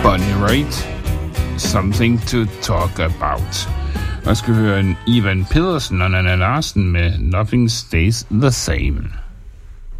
Bonnie Raitt, Something to Talk About. Og skal høre en Ivan Pedersen og Nana Larsen med Nothing Stays the Same.